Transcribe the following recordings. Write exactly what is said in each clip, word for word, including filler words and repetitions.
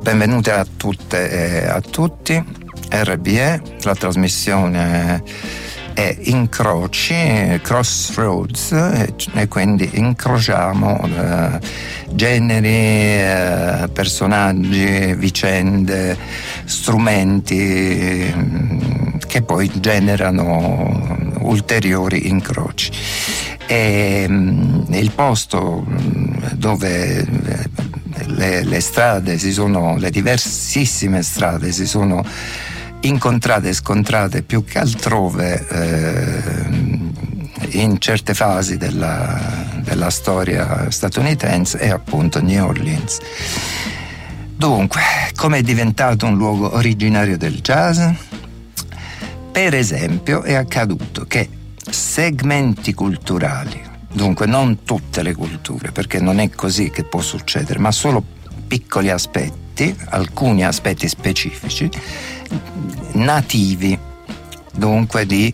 Benvenute a tutte e a tutti. R B E, la trasmissione è Incroci, Crossroads, e, e quindi incrociamo eh, generi, eh, personaggi, vicende, strumenti eh, che poi generano ulteriori incroci. E mh, il posto dove le, le strade si sono, le diversissime strade si sono incontrate e scontrate più che altrove eh, in certe fasi della, della storia statunitense è appunto New Orleans. Dunque, come è diventato un luogo originario del jazz? Per esempio, è accaduto che segmenti culturali, dunque non tutte le culture, perché non è così che può succedere, ma solo piccoli aspetti, alcuni aspetti specifici, nativi, dunque di,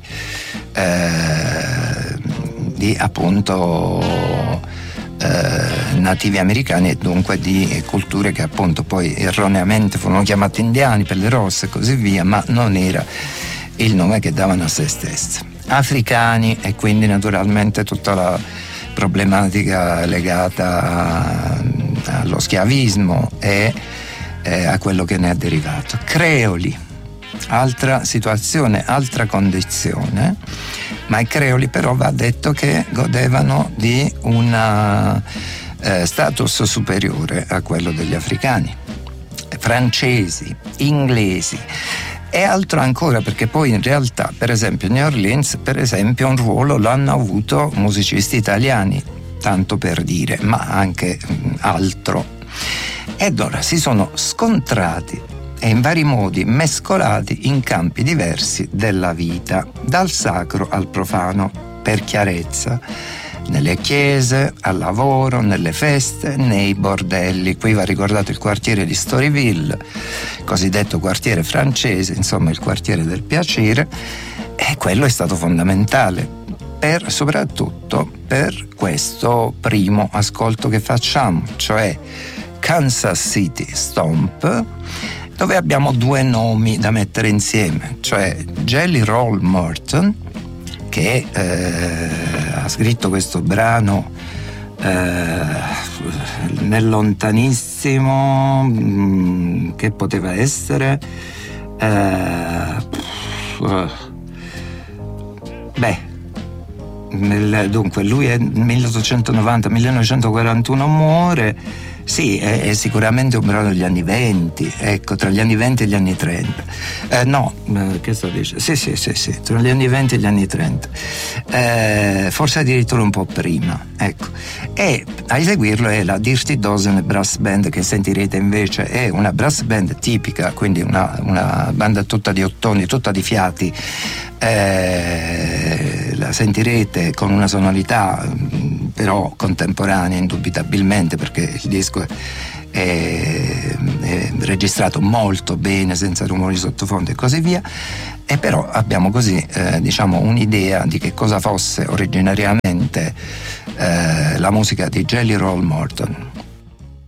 eh, di appunto eh, nativi americani, e dunque di culture che appunto poi erroneamente furono chiamate indiani, pelle rosse e così via, ma non era il nome che davano a se stessi. Africani, e quindi naturalmente tutta la problematica legata allo schiavismo e eh, a quello che ne è derivato. Creoli, altra situazione, altra condizione, ma i creoli però va detto che godevano di un eh, status superiore a quello degli africani, francesi, inglesi. E altro ancora, perché poi in realtà, per esempio, New Orleans, per esempio, un ruolo l'hanno avuto musicisti italiani, tanto per dire, ma anche mh, altro. Ed ora si sono scontrati e in vari modi mescolati in campi diversi della vita, dal sacro al profano, per chiarezza, nelle chiese, al lavoro, nelle feste, nei bordelli. Qui va ricordato il quartiere di Storyville, cosiddetto quartiere francese, insomma il quartiere del piacere, e quello è stato fondamentale, per, soprattutto per questo primo ascolto che facciamo, cioè Kansas City Stomp, dove abbiamo due nomi da mettere insieme, cioè Jelly Roll Morton, che eh, ha scritto questo brano eh, nel lontanissimo, mh, che poteva essere eh, beh nel, dunque lui è milleottocentonovanta millenovecentoquarantuno muore. Sì, è, è sicuramente un brano degli anni venti, ecco, tra gli anni venti e gli anni trenta. Eh, no, eh, che sto dicendo? Sì, sì, sì, sì, tra gli anni venti e gli anni trenta. Eh, forse addirittura un po' prima, ecco. E a eseguirlo è la Dirty Dozen Brass Band, che sentirete invece è una brass band tipica, quindi una, una banda tutta di ottoni, tutta di fiati. Eh, la sentirete con una sonorità però contemporanea indubitabilmente, perché il disco è, è, è registrato molto bene, senza rumori sottofondo e così via, e però abbiamo così eh, diciamo un'idea di che cosa fosse originariamente eh, la musica di Jelly Roll Morton.